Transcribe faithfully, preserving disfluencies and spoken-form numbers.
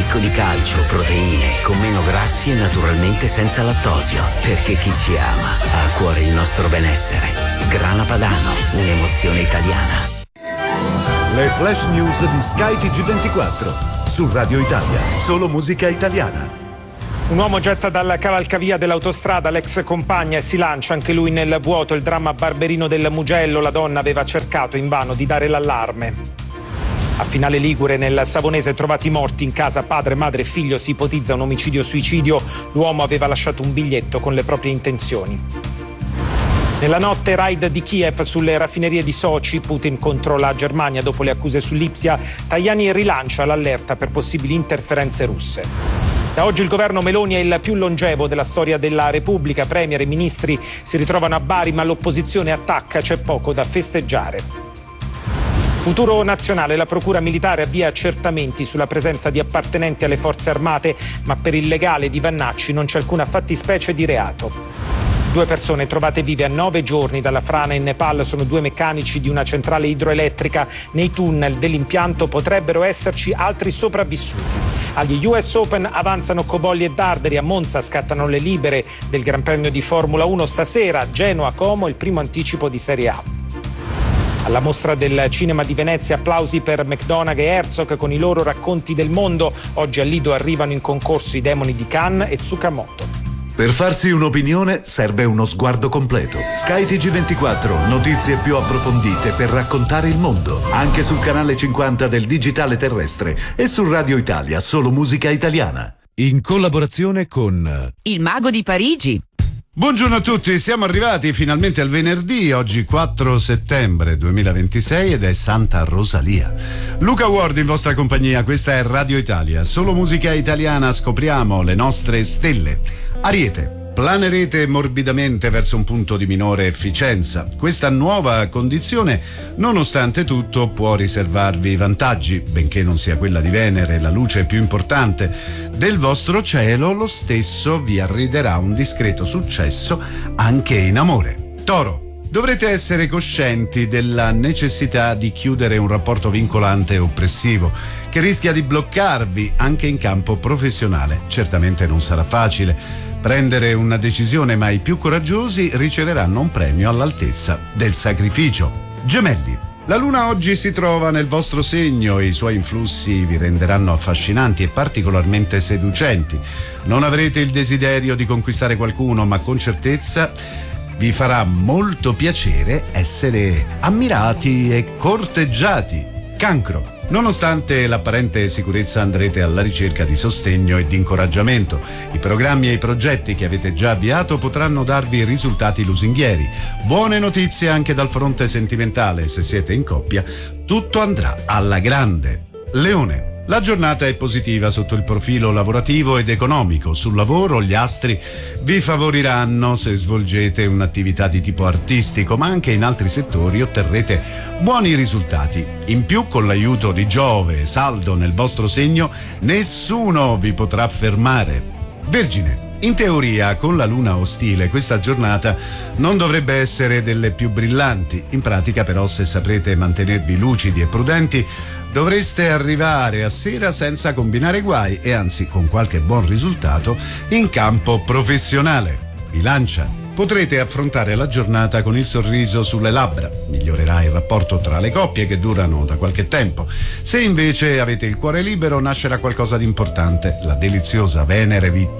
ricco di calcio, proteine, con meno grassi e naturalmente senza lattosio. Perché chi ci ama ha a cuore il nostro benessere. Grana Padano, un'emozione italiana. Le flash news di Sky T G ventiquattro su Radio Italia, solo musica italiana. Un uomo getta dalla cavalcavia dell'autostrada l'ex compagna e si lancia anche lui nel vuoto. Il dramma Barberino del Mugello, la donna aveva cercato invano di dare l'allarme. A Finale Ligure, nel Savonese, trovati morti in casa padre, madre e figlio, si ipotizza un omicidio-suicidio. L'uomo aveva lasciato un biglietto con le proprie intenzioni. Nella notte raid di Kiev sulle raffinerie di Sochi, Putin contro la Germania dopo le accuse su Lipsia, Tajani rilancia l'allerta per possibili interferenze russe. Da oggi il governo Meloni è il più longevo della storia della Repubblica. Premier e ministri si ritrovano a Bari, ma l'opposizione attacca, c'è poco da festeggiare. Futuro nazionale, la Procura Militare avvia accertamenti sulla presenza di appartenenti alle forze armate, ma per il legale di Vannacci non c'è alcuna fattispecie di reato. Due persone trovate vive a nove giorni dalla frana in Nepal sono due meccanici di una centrale idroelettrica. Nei tunnel dell'impianto potrebbero esserci altri sopravvissuti. Agli U S Open avanzano Cobolli e Darderi, a Monza scattano le libere del Gran Premio di Formula uno stasera, Genoa-Como il primo anticipo di Serie A. Alla Mostra del Cinema di Venezia applausi per McDonagh e Herzog con i loro racconti del mondo. Oggi al Lido arrivano in concorso I demoni di Cannes e Tsukamoto. Per farsi un'opinione serve uno sguardo completo. Sky T G ventiquattro, notizie più approfondite per raccontare il mondo. Anche sul canale cinquanta del digitale terrestre e su Radio Italia, solo musica italiana. In collaborazione con Il Mago di Parigi. Buongiorno a tutti, siamo arrivati finalmente al venerdì, oggi quattro settembre duemilaventisei ed è Santa Rosalia. Luca Ward in vostra compagnia, questa è Radio Italia, solo musica italiana, scopriamo le nostre stelle. Ariete. Planerete morbidamente verso un punto di minore efficienza. Questa nuova condizione, nonostante tutto, può riservarvi vantaggi, benché non sia quella di Venere, la luce più importante del vostro cielo. Lo stesso vi arriderà un discreto successo anche in amore. Toro. Dovrete essere coscienti della necessità di chiudere un rapporto vincolante e oppressivo che rischia di bloccarvi anche in campo professionale. Certamente non sarà facile prendere una decisione, ma i più coraggiosi riceveranno un premio all'altezza del sacrificio. Gemelli. La luna oggi si trova nel vostro segno e i suoi influssi vi renderanno affascinanti e particolarmente seducenti. Non avrete il desiderio di conquistare qualcuno, ma con certezza vi farà molto piacere essere ammirati e corteggiati. Cancro. Nonostante l'apparente sicurezza andrete alla ricerca di sostegno e di incoraggiamento. I programmi e i progetti che avete già avviato potranno darvi risultati lusinghieri. Buone notizie anche dal fronte sentimentale, se siete in coppia, tutto andrà alla grande. Leone. La giornata è positiva sotto il profilo lavorativo ed economico. Sul lavoro gli astri vi favoriranno se svolgete un'attività di tipo artistico, ma anche in altri settori otterrete buoni risultati. In più, con l'aiuto di Giove, saldo nel vostro segno, nessuno vi potrà fermare. Vergine. In teoria, con la luna ostile, questa giornata non dovrebbe essere delle più brillanti. In pratica, però, se saprete mantenervi lucidi e prudenti, dovreste arrivare a sera senza combinare guai e anzi con qualche buon risultato in campo professionale. Bilancia. Potrete affrontare la giornata con il sorriso sulle labbra. Migliorerà il rapporto tra le coppie che durano da qualche tempo. Se invece avete il cuore libero, nascerà qualcosa di importante. La deliziosa Venere vi